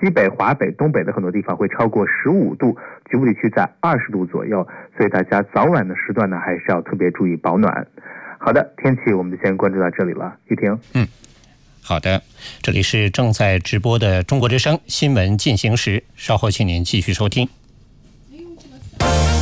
西北、华北、东北的很多地方会超过15度，局部地区在20度左右，所以大家早晚的时段呢，还是要特别注意保暖。好的，天气我们就先关注到这里了。玉婷， 好的，这里是正在直播的中国之声新闻进行时，稍后请您继续收听。